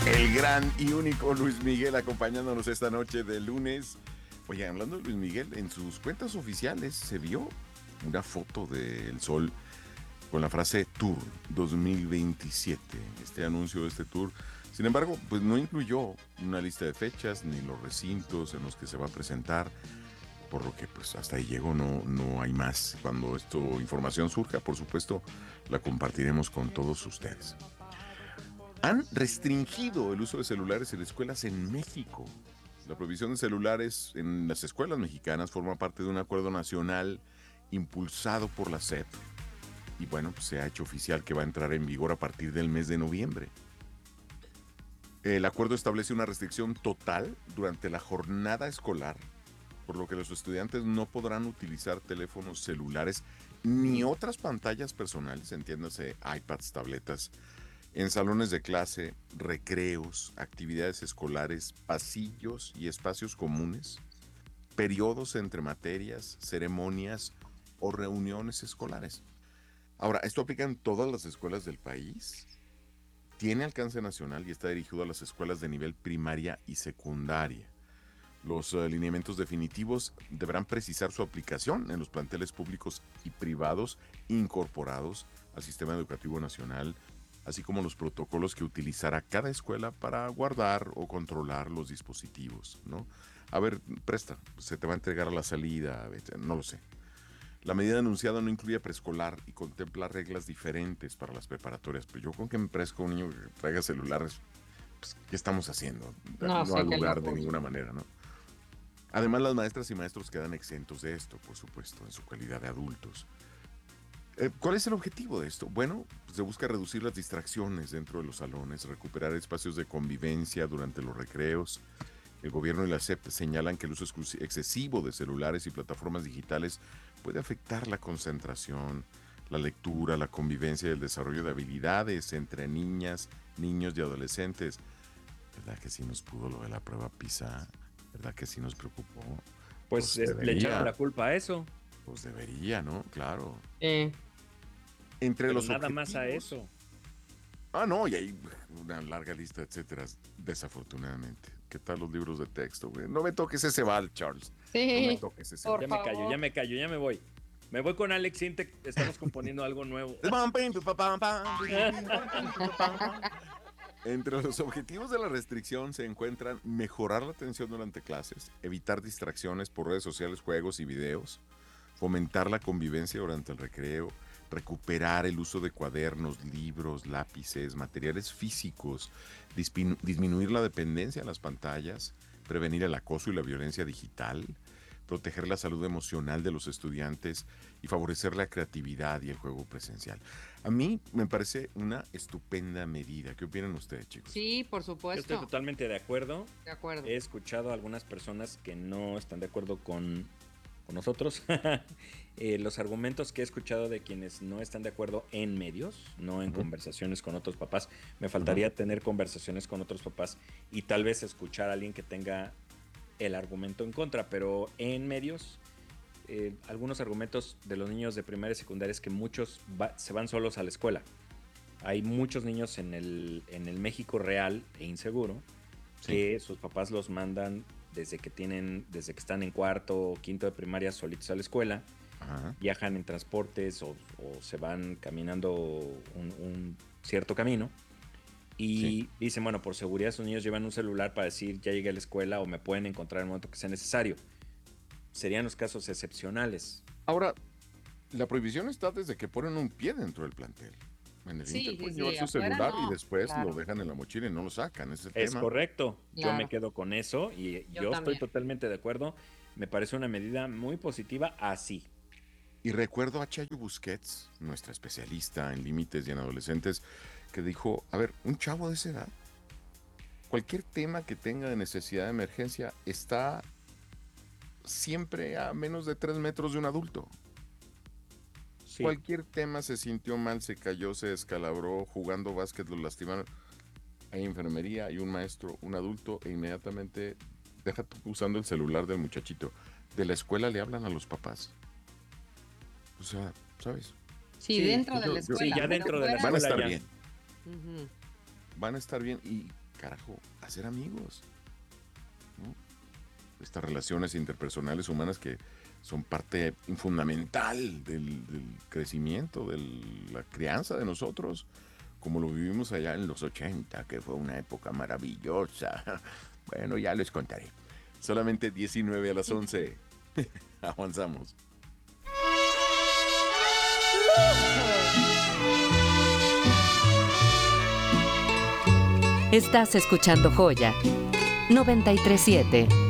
El gran y único Luis Miguel acompañándonos esta noche de lunes. Oye, hablando de Luis Miguel, en sus cuentas oficiales se vio una foto del Sol con la frase Tour 2027. Este anuncio de este tour, sin embargo, pues no incluyó una lista de fechas ni los recintos en los que se va a presentar, por lo que pues hasta ahí llegó, no hay más. Cuando esta información surja, por supuesto, la compartiremos con todos ustedes. Han restringido el uso de celulares en escuelas en México. La prohibición de celulares en las escuelas mexicanas forma parte de un acuerdo nacional impulsado por la SEP. Y bueno, pues se ha hecho oficial que va a entrar en vigor a partir del mes de noviembre. El acuerdo establece una restricción total durante la jornada escolar, por lo que los estudiantes no podrán utilizar teléfonos celulares ni otras pantallas personales, entiéndase iPads, tabletas, en salones de clase, recreos, actividades escolares, pasillos y espacios comunes, periodos entre materias, ceremonias o reuniones escolares. Ahora, esto aplica en todas las escuelas del país, tiene alcance nacional y está dirigido a las escuelas de nivel primaria y secundaria. Los lineamientos definitivos deberán precisar su aplicación en los planteles públicos y privados incorporados al Sistema Educativo Nacional, así como los protocolos que utilizará cada escuela para guardar o controlar los dispositivos, ¿no? A ver, presta, se te va a entregar a la salida, no lo sé. La medida anunciada no incluye preescolar y contempla reglas diferentes para las preparatorias, pero yo con que me presco un niño que traiga celulares, pues, ¿qué estamos haciendo? No No al sé, qué lugar de locos. ninguna manera, ¿no? Además, las maestras y maestros quedan exentos de esto, por supuesto, en su calidad de adultos. ¿Cuál es el objetivo de esto? Bueno, pues se busca reducir las distracciones dentro de los salones, recuperar espacios de convivencia durante los recreos. El gobierno y la SEP señalan que el uso excesivo de celulares y plataformas digitales puede afectar la concentración, la lectura, la convivencia y el desarrollo de habilidades entre niñas, niños y adolescentes. ¿Verdad que sí nos pudo lo de la prueba PISA? ¿Verdad que sí nos preocupó? Pues Pues le echaron la debería, culpa a eso, pues debería, ¿no? Claro. Eh, Entre pero los nada más a objetivos. eso. Ah, no, y hay una larga lista, etcétera, desafortunadamente. ¿Qué tal los libros de texto, güey? No me toques ese bal, Charles. No me sí, toques ese por bal. Ya me callo, favor. ya me callo, ya me voy. Me voy con Alex Intec, estamos componiendo algo nuevo. Entre los objetivos de la restricción se encuentran mejorar la atención durante clases, evitar distracciones por redes sociales, juegos y videos, fomentar la convivencia durante el recreo, recuperar el uso de cuadernos, libros, lápices, materiales físicos, disminuir la dependencia a las pantallas, prevenir el acoso y la violencia digital, proteger la salud emocional de los estudiantes y favorecer la creatividad y el juego presencial. A mí me parece una estupenda medida. ¿Qué opinan ustedes, chicos? Sí, por Yo estoy supuesto. totalmente de acuerdo. De acuerdo. He escuchado a algunas personas que no están de acuerdo con nosotros. Los argumentos que he escuchado de quienes no están de acuerdo en medios, no en conversaciones con otros papás. Me faltaría tener conversaciones con otros papás y tal vez escuchar a alguien que tenga el argumento en contra, pero en medios, algunos argumentos de los niños de primaria y secundaria es que muchos se van solos a la escuela. Hay muchos niños en el México real e inseguro que sus papás los mandan desde que están en cuarto o quinto de primaria solitos a la escuela, Ajá. viajan en transportes o se van caminando un cierto camino Sí. y dicen, bueno, por seguridad sus niños llevan un celular para decir ya llegué a la escuela o me pueden encontrar en el momento que sea necesario. Serían los casos excepcionales. Ahora, la prohibición está desde que ponen un pie dentro del plantel. En el Sí, Inter sí, pueden llevar sí, su afuera celular y no. después lo Claro, dejan en la mochila y no lo sacan. Ese es el Es tema. correcto, yo me claro. quedo con eso y Yo yo estoy también. totalmente de acuerdo. Me parece una medida muy positiva así. Y recuerdo a Chayo Busquets, nuestra especialista en límites y en adolescentes, que dijo, a ver, un chavo de esa edad, cualquier tema que tenga de necesidad de emergencia está siempre a menos de 3 metros de un adulto. Sí, Cualquier tema se sintió mal, se cayó, se descalabró, jugando básquet lo lastimaron. Hay enfermería, hay un maestro, un adulto, e inmediatamente deja tú usando el celular del muchachito. De la escuela le hablan a los papás. O sea, ¿sabes? Sí, sí, dentro de la sí, escuela, ya pero dentro de la fuera. Van a escuela estar ya. bien, Ujú. van a estar bien. Y carajo, hacer amigos, ¿no? Estas relaciones interpersonales humanas que son parte fundamental del crecimiento, de la crianza de nosotros, como lo vivimos allá en los 80, que fue una época maravillosa. Bueno, ya les contaré. Solamente 19 a las 11. Avanzamos. Estás escuchando Joya 93.7.